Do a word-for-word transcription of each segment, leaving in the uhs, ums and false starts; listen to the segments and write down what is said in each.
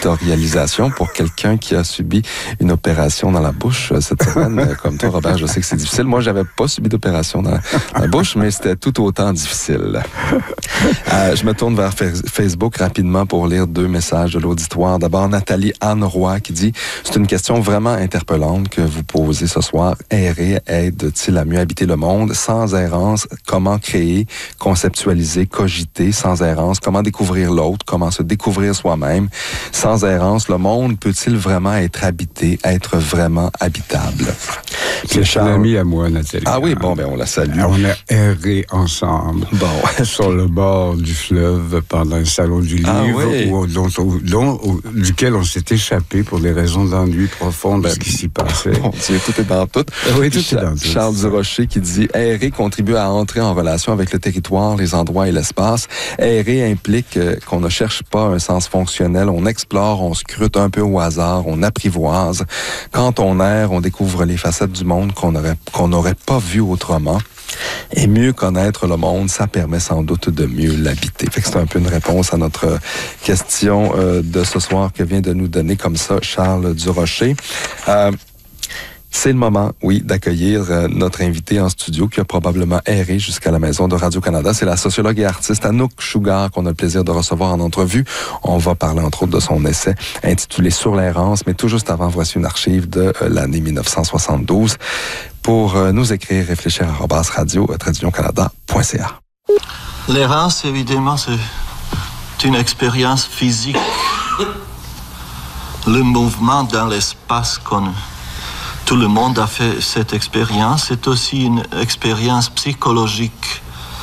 d'éditorialisation pour quelqu'un qui a subi une opération dans la bouche cette semaine. Comme toi, Robert, je sais que c'est difficile. Moi, j'avais pas subi d'opération dans la, dans la bouche, mais c'était tout autant difficile. Euh, je me tourne vers Facebook rapidement pour lire deux messages de l'auditoire. D'abord, Nathalie Anne Roy qui dit « C'est une question vraiment interpellante que vous posez ce soir. Errer aide-t-il à mieux habiter le monde? Sans errance, comment créer, conceptualiser, cogiter sans errance? Comment découvrir l'autre? Comment se découvrir soi-même? Sans errance, le monde peut-il vraiment être habité, être vraiment habitable? » C'est un ami à moi, Nathalie. Ah oui, bon, ben on la salue. On a erré ensemble bon. sur le bord du fleuve pendant un salon du livre ah oui. où, dont, dont, où, duquel on s'est échappé pour des raisons d'ennui profond de ben, ce qui s'y passait. Bon Dieu, tout est dans tout. Oui, tout Cha- est dans tout. Charles Durocher qui dit « Errer contribue à entrer en relation avec le territoire, les endroits et l'espace. Errer implique euh, qu'on ne cherche pas un sens fonctionnel, on explore, on scrute un peu au hasard, on apprivoise. Quand on erre, on découvre les facettes du monde qu'on n'aurait qu'on n'aurait pas vues autrement. Et mieux connaître le monde, ça permet sans doute de mieux l'habiter. » Fait que c'est un peu une réponse à notre question euh, de ce soir que vient de nous donner comme ça Charles Durocher. Euh, C'est le moment, oui, d'accueillir euh, notre invité en studio qui a probablement erré jusqu'à la maison de Radio-Canada. C'est la sociologue et artiste Anouk Chougar qu'on a le plaisir de recevoir en entrevue. On va parler entre autres de son essai intitulé « Sur l'errance », mais tout juste avant, voici une archive de euh, l'année dix-neuf cent soixante-douze. Pour euh, nous écrire, réfléchir à arobase radio tiret canada point c a. L'errance, évidemment, c'est une expérience physique. Le mouvement dans l'espace qu'on... Tout le monde a fait cette expérience. C'est aussi une expérience psychologique.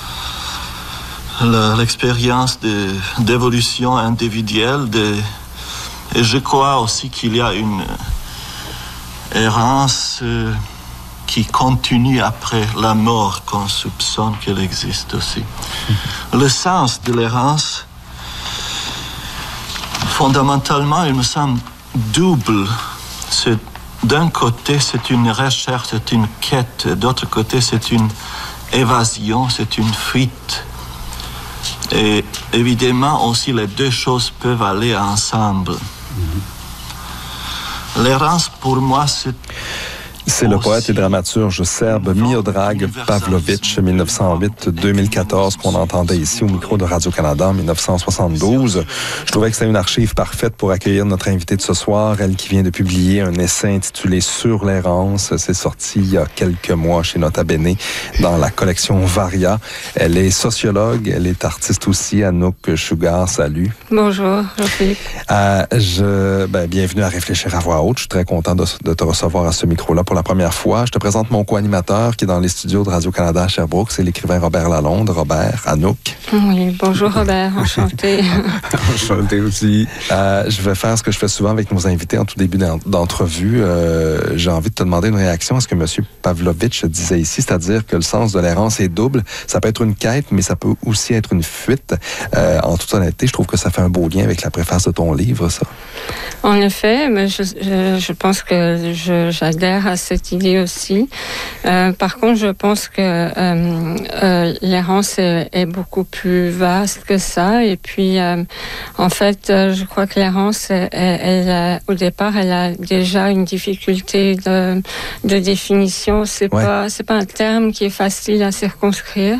La, l'expérience de, d'évolution individuelle. De, et je crois aussi qu'il y a une errance euh, qui continue après la mort, qu'on soupçonne qu'elle existe aussi. Le sens de l'errance, fondamentalement, il me semble double. C'est D'un côté, c'est une recherche, c'est une quête. D'autre côté, c'est une évasion, c'est une fuite. Et évidemment, aussi, les deux choses peuvent aller ensemble. Mm-hmm. L'errance, pour moi, c'est... C'est le poète et dramaturge serbe Miodrag Pavlović, dix-neuf cent huit à deux mille quatorze, qu'on entendait ici au micro de Radio-Canada en dix-neuf cent soixante-douze. Je trouvais que c'était une archive parfaite pour accueillir notre invitée de ce soir, elle qui vient de publier un essai intitulé « Sur l'errance ». C'est sorti il y a quelques mois chez Nota Bene dans la collection Varia. Elle est sociologue, elle est artiste aussi. Anouk Chougar, salut. Bonjour, Jean-Philippe. Euh, je, ben, bienvenue à Réfléchir à voix haute. Je suis très content de, de te recevoir à ce micro-là pour la première fois. Je te présente mon co-animateur qui est dans les studios de Radio-Canada à Sherbrooke. C'est l'écrivain Robert Lalonde. Robert, Anouk. Oui, bonjour Robert, enchanté. Enchanté aussi. Euh, je vais faire ce que je fais souvent avec nos invités en tout début d'entrevue. Euh, j'ai envie de te demander une réaction à ce que M. Pavlović disait ici, c'est-à-dire que le sens de l'errance est double. Ça peut être une quête, mais ça peut aussi être une fuite. Euh, en toute honnêteté, je trouve que ça fait un beau lien avec la préface de ton livre, ça. En effet, mais je, je, je pense que je, j'adhère à cette idée aussi. Euh, par contre, je pense que euh, euh, l'errance est, est beaucoup plus vaste que ça. Et puis, euh, en fait, euh, je crois que l'errance, elle, elle a, au départ, elle a déjà une difficulté de, de définition. C'est ouais. pas, c'est pas un terme qui est facile à circonscrire.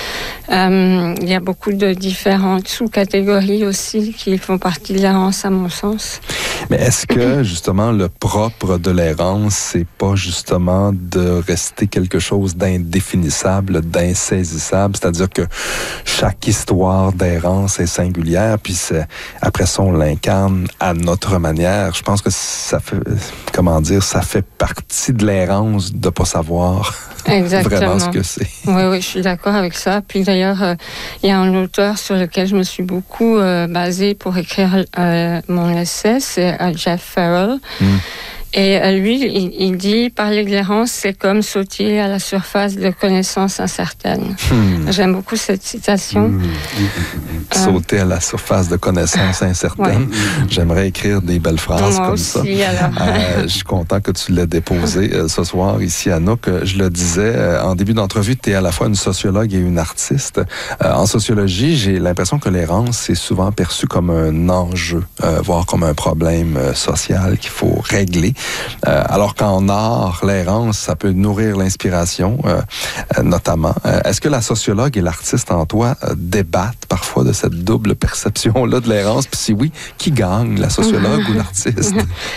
Euh, il y a beaucoup de différentes sous-catégories aussi qui font partie de l'errance, à mon sens. Mais est-ce que, justement, le propre de l'errance, c'est pas justement de rester quelque chose d'indéfinissable, d'insaisissable? C'est-à-dire que chaque histoire d'errance est singulière, puis c'est, après ça, on l'incarne à notre manière. Je pense que ça fait, comment dire, ça fait partie de l'errance de pas savoir Exactement. vraiment ce que c'est. Oui, oui, je suis d'accord avec ça. Puis d'ailleurs, euh, il y a un auteur sur lequel je me suis beaucoup euh, basée pour écrire euh, mon essai, c'est euh, Jeff Farrell. Mm. Et euh, lui, il, il dit, parler de l'errance, c'est comme sauter à la surface de connaissances incertaines. Hmm. J'aime beaucoup cette citation. Hmm. Euh, sauter à la surface de connaissances incertaines. Ouais. J'aimerais écrire des belles phrases Moi comme aussi, ça. Alors. Euh, je suis content que tu l'aies déposé euh, ce soir ici à Nook. Je le disais euh, en début d'entrevue, tu es à la fois une sociologue et une artiste. Euh, en sociologie, j'ai l'impression que l'errance, c'est souvent perçu comme un enjeu, euh, voire comme un problème euh, social qu'il faut régler. Euh, alors qu'en art, l'errance, ça peut nourrir l'inspiration, euh, euh, notamment. Euh, est-ce que la sociologue et l'artiste en toi euh, débattent parfois de cette double perception-là de l'errance? Puis si oui, qui gagne, la sociologue ou l'artiste?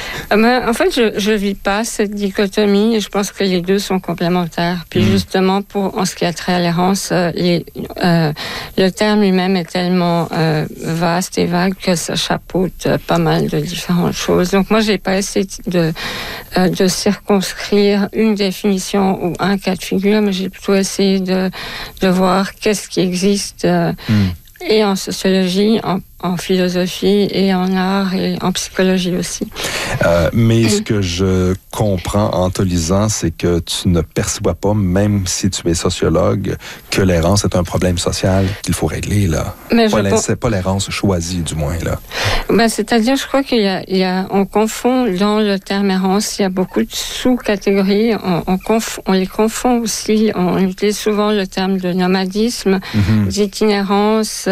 En fait, je ne vis pas cette dichotomie et je pense que les deux sont complémentaires. Puis mmh. justement, pour, en ce qui a trait à l'errance, euh, les, euh, le terme lui-même est tellement euh, vaste et vague que ça chapeaute euh, pas mal de différentes choses. Donc moi, j'ai pas essayé de Euh, de circonscrire une définition ou un cas de figure, mais j'ai plutôt essayé de, de voir qu'est-ce qui existe euh, mm. et en sociologie, en, en philosophie et en art et en psychologie aussi. Euh, mais mm. ce que je comprends en te lisant, c'est que tu ne perçois pas, même si tu es sociologue, que l'errance est un problème social qu'il faut régler, là. Mais pas, l'errance, pas l'errance choisie, du moins, là. Ben, c'est-à-dire, je crois qu'il y a, il y a, on confond dans le terme errance, il y a beaucoup de sous-catégories, on, on, conf, on les confond aussi, on utilise souvent le terme de nomadisme, mm-hmm. d'itinérance,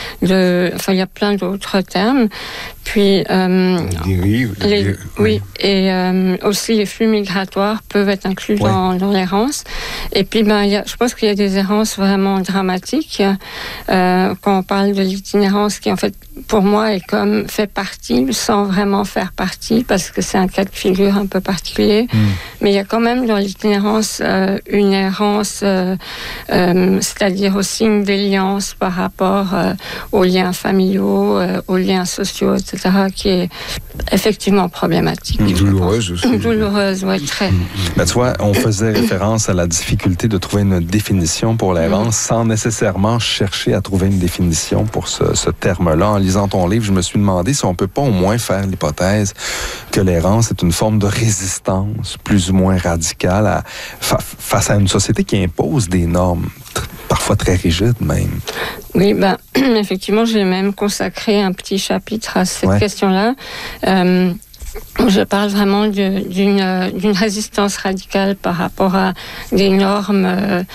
de, enfin, il y a plein d'autres termes. Puis, euh, les dérives, les, les, oui, et euh, aussi les flux migratoires peuvent être inclus ouais. dans, dans l'errance. Et puis, ben, il y a, je pense qu'il y a des errances vraiment dramatiques. Euh, quand on parle de l'itinérance, qui en fait, pour moi, est comme fait partie, sans vraiment faire partie, parce que c'est un cas de figure un peu particulier. Mm. Mais il y a quand même dans l'itinérance euh, une errance, euh, euh, c'est-à-dire aussi une déliance par rapport euh, aux liens familiaux, euh, aux liens sociaux, et cetera, qui est effectivement problématique. Mmh, douloureuse aussi. Douloureuse, oui, très. Mmh. Ben, tu vois, on faisait référence à la difficulté de trouver une définition pour l'errance mmh. sans nécessairement chercher à trouver une définition pour ce, ce terme-là. En lisant ton livre, je me suis demandé si on peut pas au moins faire l'hypothèse que l'errance est une forme de résistance plus ou moins radicale à, fa- face à une société qui impose des normes parfois très rigide même. Oui, ben, effectivement, j'ai même consacré un petit chapitre à cette ouais. question-là. Euh, je parle vraiment de, d'une, d'une résistance radicale par rapport à des normes, euh,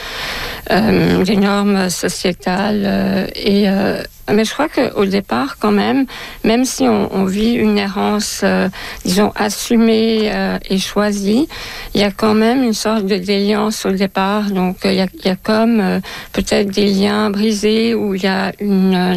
euh, des normes sociétales euh, et euh, mais je crois qu'au départ, quand même, même si on, on vit une errance, euh, disons, assumée euh, et choisie, il y a quand même une sorte de déliance au départ. Donc, il y a, il y a comme euh, peut-être des liens brisés où il y a une euh,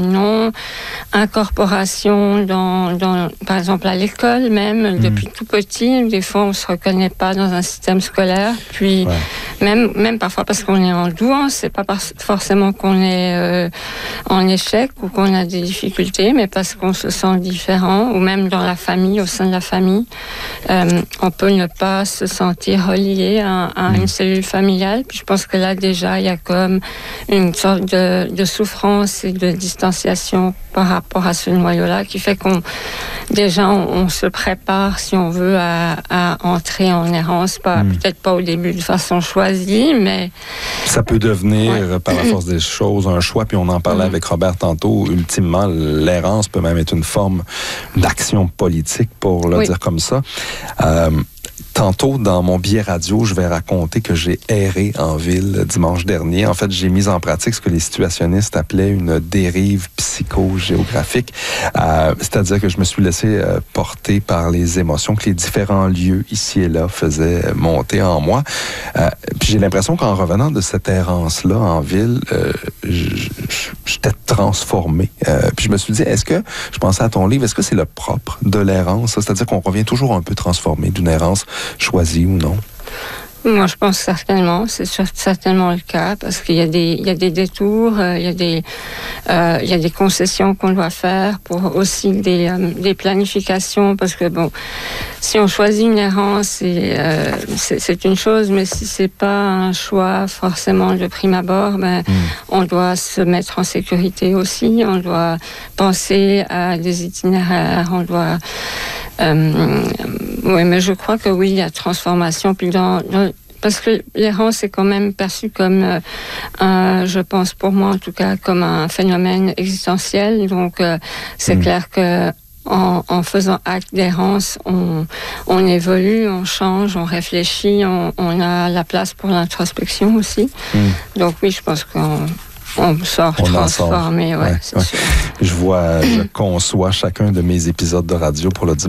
non-incorporation dans, dans, par exemple, à l'école même, mmh. depuis tout petit. Des fois, on ne se reconnaît pas dans un système scolaire. Puis, ouais. même, même parfois parce qu'on est en douance, c'est pas forcément qu'on est euh, en échec ou qu'on a des difficultés, mais parce qu'on se sent différent, ou même dans la famille, au sein de la famille, euh, on peut ne pas se sentir relié à, à une cellule familiale. Puis je pense que là, déjà, il y a comme une sorte de, de souffrance et de distanciation par rapport à ce noyau-là, qui fait qu'on, déjà, on, on se prépare, si on veut, à, à entrer en errance, pas, mmh. peut-être pas au début de façon choisie, mais... Ça peut devenir, ouais. par la force des choses, un choix, puis on en parlait mmh. avec Robert tantôt. Ultimement, l'errance peut même être une forme d'action politique, pour le oui. dire comme ça. Euh, Tantôt, dans mon billet radio, je vais raconter que j'ai erré en ville dimanche dernier. En fait, j'ai mis en pratique ce que les situationnistes appelaient une dérive psychogéographique. Euh, c'est-à-dire que je me suis laissé euh, porter par les émotions que les différents lieux ici et là faisaient monter en moi. Euh, puis j'ai l'impression qu'en revenant de cette errance-là en ville, euh, j'étais transformé. Euh, puis je me suis dit, est-ce que, je pensais à ton livre, est-ce que c'est le propre de l'errance? C'est-à-dire qu'on revient toujours un peu transformé d'une errance choisi ou non? Moi, je pense certainement, c'est certainement le cas, parce qu'il y a des, il y a des détours, euh, il y a des, euh, il y a des concessions qu'on doit faire pour aussi des, euh, des planifications, parce que bon, si on choisit une errance, c'est, euh, c'est, c'est une chose, mais si c'est pas un choix forcément de prime abord, ben, mmh. on doit se mettre en sécurité aussi, on doit penser à des itinéraires, on doit, euh, Oui, mais je crois que oui, il y a transformation. Puis dans, dans parce que l'errance est quand même perçue comme, euh, un, je pense pour moi en tout cas, comme un phénomène existentiel. Donc euh, c'est mmh. clair que En, en faisant acte d'errance, on, on évolue, on change, on réfléchit, on, on a la place pour l'introspection aussi. Mm. Donc oui, je pense qu'on on sort on transformé. Ouais, ouais, c'est ouais. sûr. Je vois, je conçois chacun de mes épisodes de radio pour le dimanche